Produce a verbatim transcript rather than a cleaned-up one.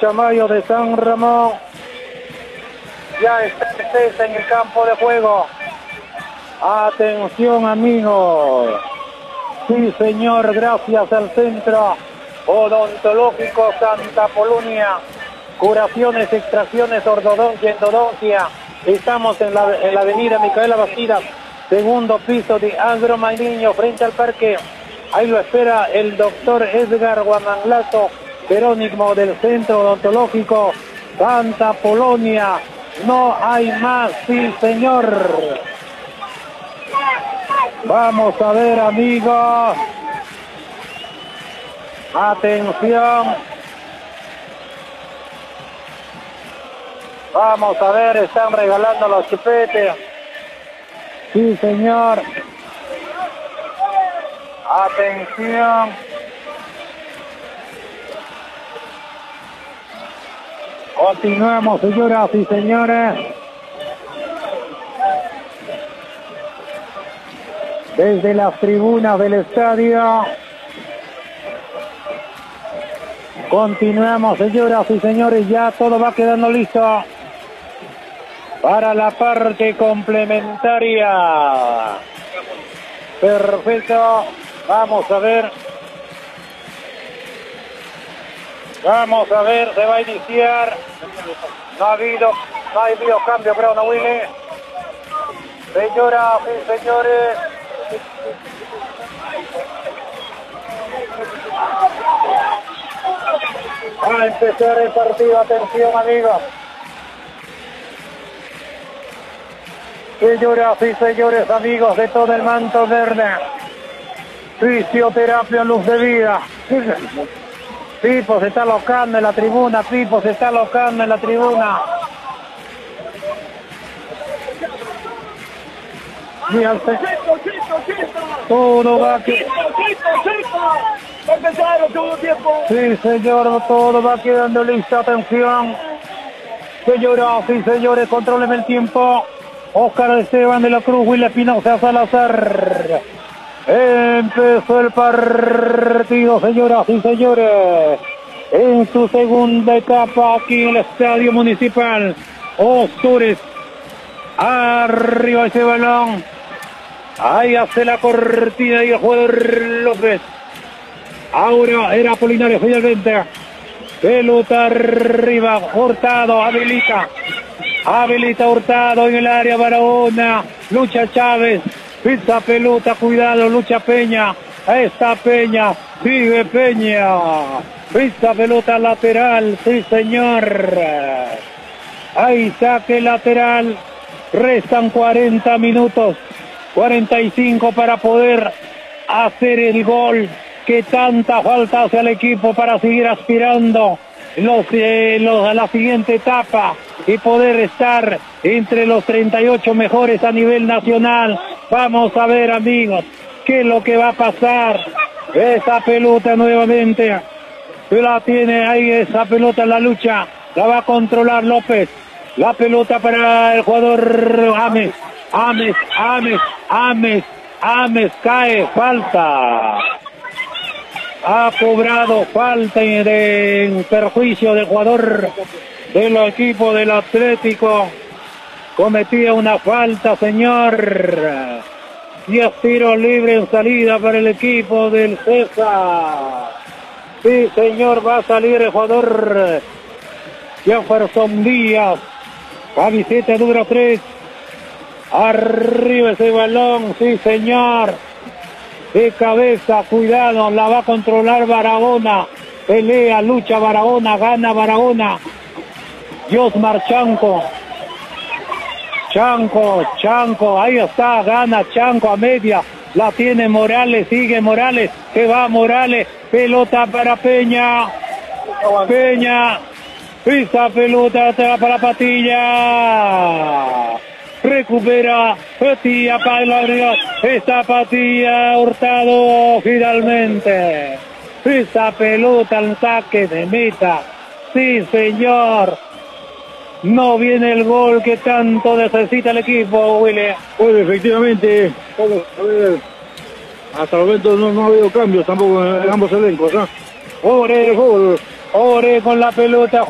Chamayo de San Ramón. Ya está César en el campo de juego. Atención, amigos. Sí, señor, gracias al Centro Odontológico Santa Polonia. Curaciones, extracciones, ortodoncia, endodoncia. Estamos en la, en la avenida Micaela Bastidas, segundo piso de Agromainiño, frente al parque. Ahí lo espera el doctor Edgar Guamanglato, Jerónimo del Centro Odontológico Santa Polonia. No hay más, sí, señor. Vamos a ver, amigos. Atención. Vamos a ver, están regalando los chupetes. Sí, señor. Atención. Continuamos, señoras y señores. Desde las tribunas del estadio. Continuamos, señoras y señores. Ya todo va quedando listo para la parte complementaria. Perfecto. Vamos a ver. Vamos a ver, se va a iniciar. No ha habido, no ha habido cambio, creo, ¿no, Willy? Señoras y señores. Va a empezar el partido. Atención, amigos. Señoras y señores, amigos de todo el manto verde. Fisioterapia Luz de Vida. Pipo se está alocando en la tribuna. Pipo se está alocando en la tribuna. Mira, usted. Todo va aquí. Sí, señor, todo va quedando listo. Atención. Señoras y señores, controlen el tiempo. Óscar Esteban de la Cruz, Will Espinosa Salazar. Empezó el partido, señoras y señores. En su segunda etapa aquí en el Estadio Municipal. Ozores. Arriba ese balón. Ahí hace la cortina y el jugador López. Ahora era Apolinario finalmente. Pelota arriba. Hurtado habilita. Habilita Hurtado en el área. Barahona. Lucha Chávez. Pisa pelota. Cuidado. Lucha Peña. Ahí está Peña. Sigue Peña. Pisa pelota lateral. Sí, señor. Ahí saque lateral. Restan cuarenta minutos. cuarenta y cinco para poder hacer el gol que tanta falta hace al equipo para seguir aspirando los, eh, los, a la siguiente etapa y poder estar entre los treinta y ocho mejores a nivel nacional. Vamos a ver, amigos, qué es lo que va a pasar. Esa pelota nuevamente la tiene ahí, esa pelota en la lucha, la va a controlar López. La pelota para el jugador Ames. Ames, Ames, Ames, Ames, cae, falta. Ha cobrado falta de, en perjuicio del jugador del equipo del Atlético. Cometía una falta, señor. diez tiros libres en salida para el equipo del César. Sí, señor, va a salir el jugador Jefferson Díaz. Camiseta número tres. Arriba ese balón, sí, señor. De cabeza, cuidado, la va a controlar Barahona. Pelea, lucha Barahona, gana Barahona. Josmar Chanco. Chanco, Chanco, ahí está, gana Chanco a media. La tiene Morales, sigue Morales, que va Morales. Pelota para Peña. Peña. Pisa pelota para Patilla. Recupera Patilla para el esta Patilla Hurtado finalmente. Esa pelota al saque de meta. Sí, señor. No viene el gol que tanto necesita el equipo, Willy. Pues efectivamente, hasta el momento no, no ha habido cambios tampoco en ambos elencos, ¿no? Ore, Ore con la pelota.